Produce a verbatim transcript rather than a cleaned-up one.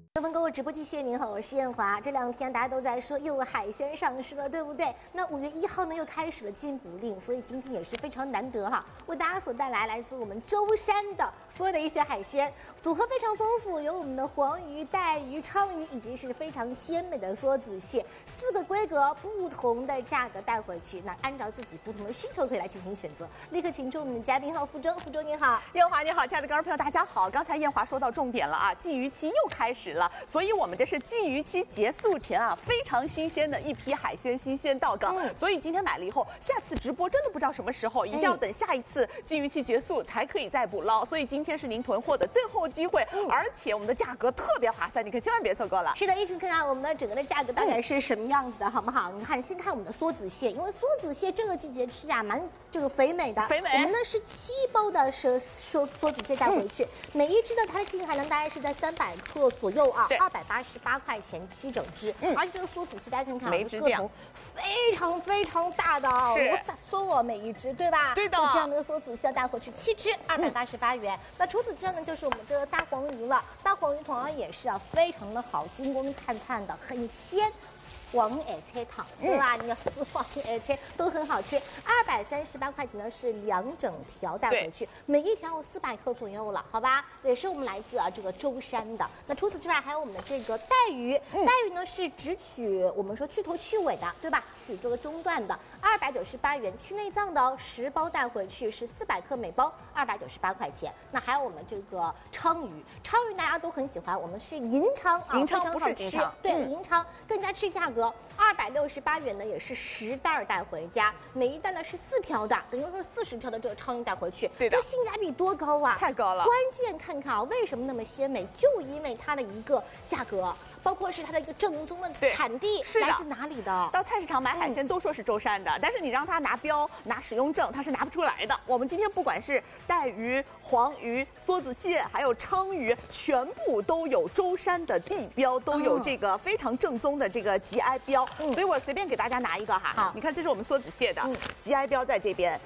六分购物直播继续，您好，我是艳华。这两天大家都在说又有海鲜上市了，对不对？那五月一号呢又开始了禁捕令，所以今天也是非常难得哈，为大家所带来来自我们舟山的所有的一些海鲜，组合非常丰富，有我们的黄鱼、带鱼、鲳鱼，以及是非常鲜美的梭子蟹，四个规格不同的价格带回去，那按照自己不同的需求可以来进行选择。立刻请出我们的嘉宾号福州，福州您好， 艳华你好，亲爱的观众朋友大家好。刚才艳华说到重点了啊，禁渔期又开始了。所以我们这是禁渔期结束前啊，非常新鲜的一批海鲜新鲜到港。嗯、所以今天买了以后，下次直播真的不知道什么时候，一定要等下一次禁渔期结束才可以再捕捞。所以今天是您囤货的最后机会，嗯、而且我们的价格特别划算，你可千万别错过了。 是的，一起看看我们的整个的价格大概是什么样子的，嗯、好不好？你看，先看我们的梭子蟹，因为梭子蟹这个季节吃啊，蛮这个肥美的。 肥美。 我们呢是七包的是梭梭子蟹带回去，嗯、每一只的它的净含量大概是在三百克左右啊。二百八十八块钱七整只，嗯、而且这个梭子蟹大家看看， 每只个头非常非常大的啊，我咋说我每一只对吧？ 对的， 这样的梭子蟹带回去七只，二百八十八元。嗯、那除此之外呢，就是我们这个大黄鱼了，大黄鱼同样也是啊，非常的好，金光灿灿的，很鲜。黄耳菜汤，对吧？嗯、你要丝黄耳菜都很好吃。二百三十八块钱呢是两整条带回去，每一条四百克左右了，好吧？也是我们来自啊这个舟山的。那除此之外，还有我们的这个带鱼，嗯、带鱼呢是只取我们说去头去尾的，对吧？取这个中段的，二百九十八元。去内脏的哦，十包带回去是四百克每包，二百九十八块钱。那还有我们这个鲳鱼，鲳鱼大家都很喜欢，我们是银鲳啊， 银鲳不是金鲳， 对，嗯、银鲳更加吃价格。二百六十八元呢，也是十袋带回家，每一袋呢是四条的，等于说四十条的这个鲳鱼带回去， 对的， 这性价比多高啊！ 太高了。 关键看看啊，为什么那么鲜美？就因为它的一个价格，包括是它的一个正宗的产地， 是来自哪里的？ 到菜市场买海鲜都说是舟山的，嗯、但是你让他拿标、拿使用证，他是拿不出来的。我们今天不管是带鱼、黄鱼、梭子蟹，还有鲳鱼，全部都有舟山的地标，都有这个非常正宗的这个 G I 标。嗯、所以我随便给大家拿一个哈，好，你看这是我们梭子蟹的、嗯、G I 标在这边，